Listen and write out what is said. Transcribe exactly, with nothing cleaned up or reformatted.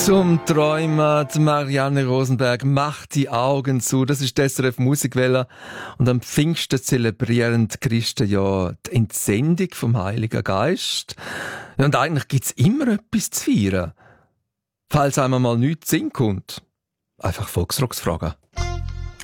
Zum Träumen, die Marianne Rosenberg macht die Augen zu. Das ist die S R F Musikwelle. Und am Pfingsten zelebrieren die Christen ja die Entsendung vom Heiligen Geist. Ja, und eigentlich gibt's immer etwas zu feiern. Falls einmal mal nichts in den Sinn kommt. Einfach Volksrocks fragen.